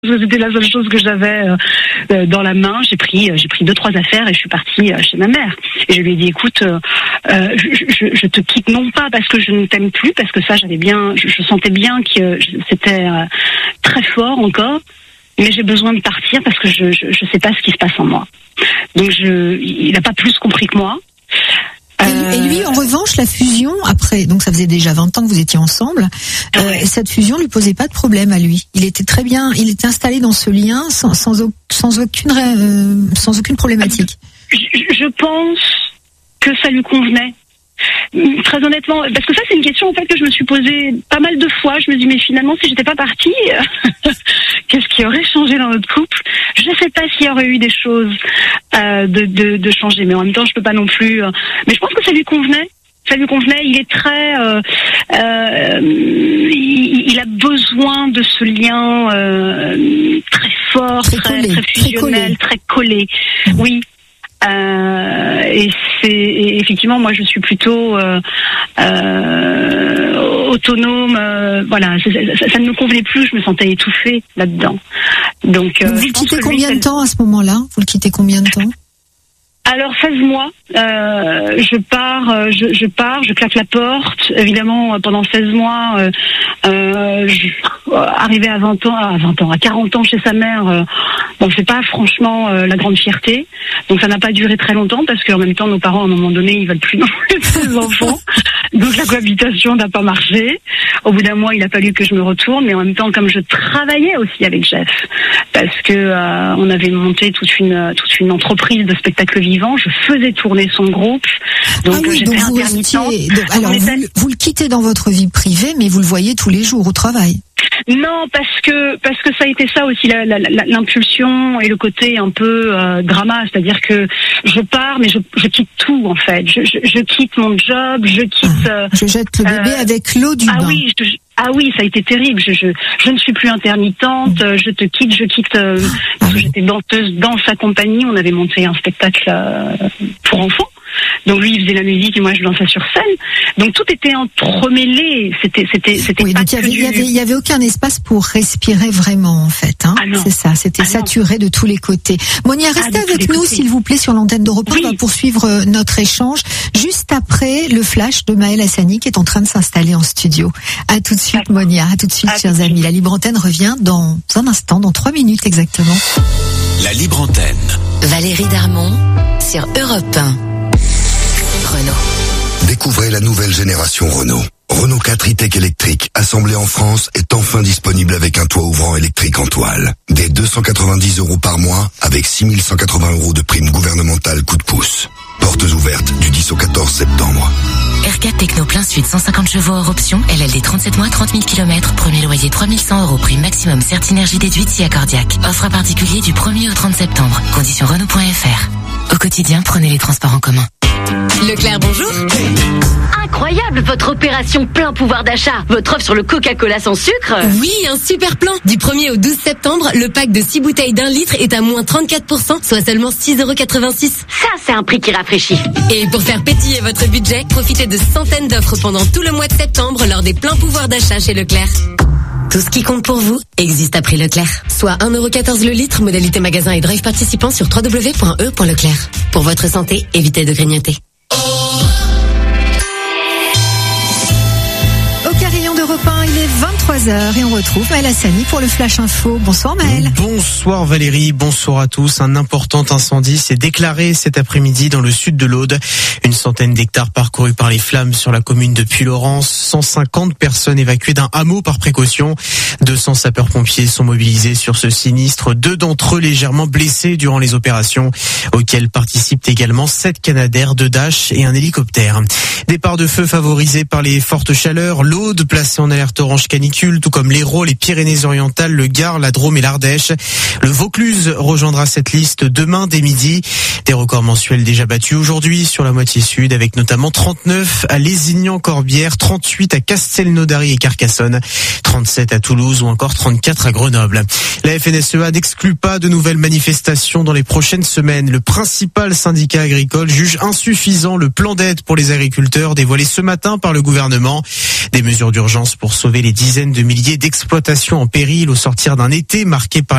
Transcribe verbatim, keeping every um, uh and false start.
C'était la seule chose que j'avais euh, dans la main. J'ai pris, j'ai pris deux trois affaires et je suis partie chez ma mère. Et je lui ai dit, écoute, euh, je, je, je te quitte non pas parce que je ne t'aime plus, parce que ça, j'avais bien, je, je sentais bien que c'était euh, très fort encore, mais j'ai besoin de partir parce que je, je, je sais pas ce qui se passe en moi. Donc, je, il n'a pas plus compris que moi. Et, et lui, en revanche, la fusion, après, donc ça faisait déjà vingt ans que vous étiez ensemble, euh, ouais. cette fusion lui posait pas de problème à lui. Il était très bien, il était installé dans ce lien sans, sans, sans, aucune, euh, sans aucune problématique. Je, je pense que ça lui convenait. Très honnêtement, parce que ça c'est une question en fait que je me suis posée pas mal de fois. Je me dis mais finalement si j'étais pas partie, qu'est-ce qui aurait changé dans notre couple? Je sais pas s'il y aurait eu des choses euh, de, de, de changer, mais en même temps je peux pas non plus. Euh, mais je pense que ça lui convenait. Ça lui convenait. Il est très, euh, euh, il, il a besoin de ce lien euh, très fort, très, très, collé, très fusionnel, très collé. Très collé. Mmh. Oui. Euh, et c'est et effectivement moi je suis plutôt euh, euh, autonome, euh, voilà, ça, ça, ça ne me convenait plus, je me sentais étouffée là-dedans. Donc, Donc euh, vous le quittez combien lui, de temps à ce moment-là? Vous le quittez combien de temps? Alors seize mois, euh, je pars, je, je pars, je claque la porte. Évidemment, pendant seize mois, euh, euh, je, arrivé à vingt ans, à vingt ans, à quarante ans chez sa mère, euh, bon, c'est pas franchement euh, la grande fierté. Donc ça n'a pas duré très longtemps parce qu'en même temps, nos parents, à un moment donné, ils veulent plus non plus des enfants. Donc la cohabitation n'a pas marché. Au bout d'un mois, il a fallu que je me retourne, mais en même temps, comme je travaillais aussi avec Jeff, parce que euh, on avait monté toute une toute une entreprise de spectacles vivants, je faisais tourner son groupe, donc ah oui, j'étais donc intermittente. Restiez, donc, alors vous, vous le quittez dans votre vie privée, mais vous le voyez tous les jours au travail. Non, parce que parce que ça a été ça aussi la, la, la, l'impulsion et le côté un peu euh, drama, c'est-à-dire que je pars, mais je, je quitte tout en fait. Je, je, je quitte mon job, je quitte. Euh, je jette le bébé euh, avec l'eau du ah bain. Oui, je, ah oui, ça a été terrible. Je je, je ne suis plus intermittente. Mmh. Je te quitte, je quitte. Euh, ah, parce que oui. J'étais danseuse dans sa compagnie. On avait monté un spectacle euh, pour enfants. Donc lui il faisait la musique et moi je dansais sur scène. Donc tout était entremêlé. C'était c'était c'était oui, pas donc il y avait, du... il y avait il y avait aucun espace pour respirer vraiment en fait. Hein. Ah c'est ça. C'était ah saturé de tous les côtés. Monia, restez ah, avec nous côtés. S'il vous plaît sur l'antenne d'Europe un. Oui. On va poursuivre notre échange juste après le flash de Maëlle Hassani qui est en train de s'installer en studio. À tout de suite D'accord. Monia. À tout de suite à chers amis. La Libre Antenne revient dans un instant, dans trois minutes exactement. La Libre Antenne. Valérie Darmon sur Europe un. Renault. Découvrez la nouvelle génération Renault. Renault quatre e-Tech électrique, assemblé en France, est enfin disponible avec un toit ouvrant électrique en toile. Dès deux cent quatre-vingt-dix euros par mois, avec six mille cent quatre-vingts euros de prime gouvernementale coup de pouce. Portes ouvertes du dix au quatorze septembre. R quatre Techno plein sud, cent cinquante chevaux hors option, L L D trente-sept mois, trente mille kilomètres, premier loyer trois mille cent euros, prime maximum Certinergie déduite si accordiaque. Offre à particulier du premier au trente septembre. Conditions Renault point F R. Au quotidien, prenez les transports en commun. Leclerc, bonjour. Incroyable votre opération plein pouvoir d'achat. Votre offre sur le Coca-Cola sans sucre. Oui, un super plan. Du premier au douze septembre, le pack de six bouteilles d'un litre est à moins trente-quatre pour cent, soit seulement six euros quatre-vingt-six. Ça, c'est un prix qui rafraîchit. Et pour faire pétiller votre budget, profitez de centaines d'offres pendant tout le mois de septembre lors des pleins pouvoirs d'achat chez Leclerc. Tout ce qui compte pour vous existe à prix Leclerc. Soit un euro quatorze le litre, modalité magasin et drive participant sur w w w point e point leclerc. Pour votre santé, évitez de grignoter. Au carillon d'Europe un, il est vingt-trois heures et on retrouve Maëlle Hassani pour le Flash Info. Bonsoir Maëlle. Bonsoir Valérie, bonsoir à tous. Un important incendie s'est déclaré cet après-midi dans le sud de l'Aude. Une centaine d'hectares parcourus par les flammes sur la commune de Puylaurens. cent cinquante personnes évacuées d'un hameau par précaution. deux cents sapeurs-pompiers sont mobilisés sur ce sinistre. Deux d'entre eux légèrement blessés durant les opérations, auxquelles participent également sept Canadair, deux Dash et un hélicoptère. Départ de feu favorisé par les fortes chaleurs. L'Aude placée en alerte orange canicule, tout comme l'Hérault, les Pyrénées-Orientales, le Gard, la Drôme et l'Ardèche. Le Vaucluse rejoindra cette liste demain dès midi. Des records mensuels déjà battus aujourd'hui sur la moitié sud, avec notamment trente-neuf à Lézignan-Corbière, trente-huit à Castelnaudary et Carcassonne, trente-sept à Toulouse ou encore trente-quatre à Grenoble. La F N S E A n'exclut pas de nouvelles manifestations dans les prochaines semaines. Le principal syndicat agricole juge insuffisant le plan d'aide pour les agriculteurs dévoilé ce matin par le gouvernement. Des mesures d'urgence pour sauver les dizaines de de milliers d'exploitations en péril au sortir d'un été marqué par